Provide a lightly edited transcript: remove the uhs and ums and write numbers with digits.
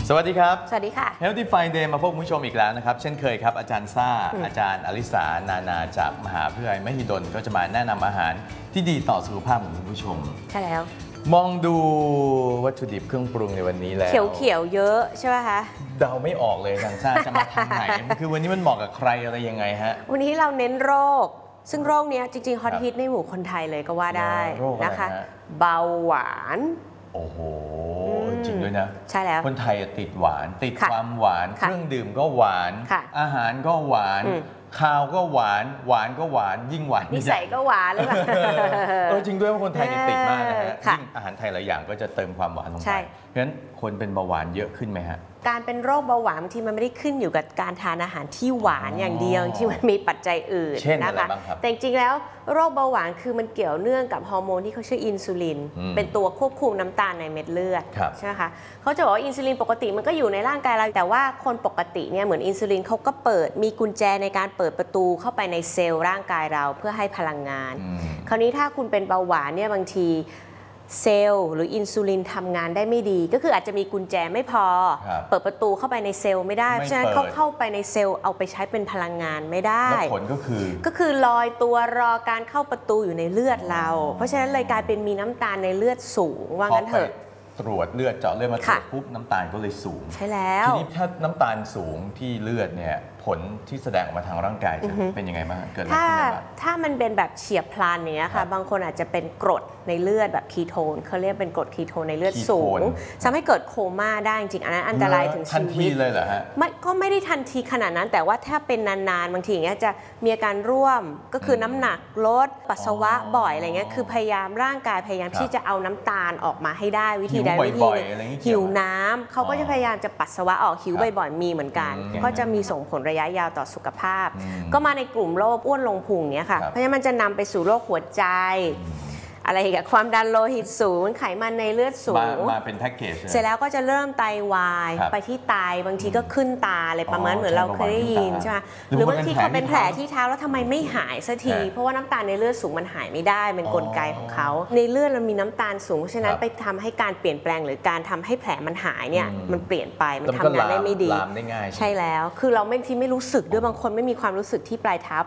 สวัสดีครับสวัสดีค่ะ Healthy Friday มาพบคุณผู้ชมอีกแล้วนะครับ เช่นเคยครับอาจารย์ซ่า อาจารย์อลิสา นานาจากมหาวิทยาลัยมหิดลก็จะมาแนะนำอาหารที่ดีต่อสุขภาพของคุณผู้ชมใช่แล้วมองดูวัตถุดิบเครื่องปรุงในวันนี้แล้วเขียวๆเยอะใช่ไหมคะเดาไม่ออกเลยอาจารย์ซ่าจะมาทางไหน คือวันนี้มันเหมาะกับใครอะไรยังไงฮะวันนี้เราเน้นโรค ซึ่งโรคนี้จริงๆฮอตฮิตในหมู่คนไทยเลยก็ว่าได้โรคอะไรนะคะฮะเบาหวานโอ้โห จริงด้วยนะใช่แล้วคนไทยติดหวาน ติดค่ะความหวาน เคค่ะรื่องดื่มก็หวานค่ะอาหารก็หวาน ข้าวก็หวาน หวานก็หวาน ยิ่งหวานนิสัยก็หวานหรือเปล่าจริงด้วยว่าคนไทยนี่ติดมากนะฮะค่ะยิ่งอาหารไทยหลายอย่างก็จะเติมความหวานลงใช่ไป เพราะฉะนั้นคนเป็นเบาหวานเยอะขึ้นไหมฮะการเป็นโรคเบาหวานบางทีมันไม่ได้ขึ้นอยู่กับการทานอาหารที่หวานอย่างเดียวที่มันมีปัจจัยอื่นเช่นนะอะไรคะบ้างครับแต่จริงๆแล้วโรคเบาหวานคือมันเกี่ยวเนื่องกับฮอร์โมนที่เขาชื่ออินซูลิน เป็นตัวควบคุมน้ำตาลในเม็ดเลือดครับใช่ไหมคะเขาจะบอกว่าอินซูลินปกติมันก็อยู่ในร่างกายเราแต่ว่าคนปกติเนี่ยเหมือนอินซูลินเขาก็มีกุญแจในการเปิดประตูเข้าไปในเซลล์ร่างกายเราเพื่อให้พลังงาน คราวนี้ถ้าคุณเป็นเบาหวานเนี่ยบางทีเซลล์หรืออินซูลินทำงานได้ไม่ดี ก็คืออาจจะมีกุญแจไม่พอครับเปิดประตูเข้าไปในเซลล์ไม่ได้ไม่เพราะฉะนั้นเปิดเขาเข้าไปในเซลล์เอาไปใช้เป็นพลังงานไม่ได้แล้วผลก็คือก็คือลอยตัวรอการเข้าประตูอยู่ในเลือดเรา เพราะฉะนั้นเลยกลายเป็นมีน้ำตาลในเลือดสูงว่างั้นเถอะตรวจเลือดเจาะเลือดมาตรวค่ะจปุ๊บน้ำตาลก็เลยสูงใช่แล้วทีนี้ถ้าน้ำตาลสูงที่เลือดเนี่ยผลที่แสดงออกมาทางร่างกายจะเป็นยังไงบ้างเกิดอะไรถ้าขึ้นได้บ้างถ้ามันเป็นแบบเฉียบพลันอย่างเนี้ยครัค่ะบบางคนอาจจะเป็นกรดในเลือดแบบคีโทนเขาเรียกเป็นกรดคีโทนในเลือดคีโทนสูงทำให้เกิดโคม่าได้จริงๆอันนั้นอันตรายถึงทันชีทีวิตเลยเหรอฮะก็ไม่ได้ทันทีขนาดนั้น แต่ว่าถ้าเป็นนานๆบางทีอย่างเงี้ยจะมีอาการร่วมก็คือน้ำหนักลดปัสสาวะบ่อยอะไรเงี้ยคือพยายามร่างกายพยายามครับที่จะเอาน้ำตาลออกมาให้ได้วิธีใดหิววิธีบ่อยหนึ่งๆอะไรอย่างงี้หิวน้ำเขาก็จะพยายามจะปัสสาวะออกหิวครับบ่อยๆมีเหมือนกันอืมก็จะมีส่งผลระยะยาวต่อสุขภาพ ก็มาในกลุ่มโรคอ้วนลงพุงเนี้ยค่ะครับเพราะฉะนั้นมันจะนำไปสู่โรคหัวใจ อะไรอีกับความดันโลหิตสูงไขมันในเลือดสูมาง เป็นแพ็กเกจลยเสร็จแล้วก็จะเริ่มไตวายครับไปที่ไตบางทีก็ขึ้นตาอะไรประมาณอ๋อเหมือนเราเคยได้ยินใช่ใช่ไหมหรือหรือบางทีเขาเป็นแผลเป็นแผลที่ที่เท้าแล้วทำไมไม่หายสักทีฮะเพราะว่าน้ำตาลในเลือดสูงมันหายไม่ได้เป็นอ๋อกลไกของเขาในเลือดเรามีน้ำตาลสูงเพราะฉะนั้นครับไปทำให้การเปลี่ยนแปลงหรือการทำให้แผลมันหายเนี่ยมันเปลี่ยนไปมันแล้วทำงานได้ไม่ดีลามได้ง่ายใช่แล้วคือเราไม่รู้สึกด้วยบางคนไม่มีความรู้สึกที่ปลายเท้า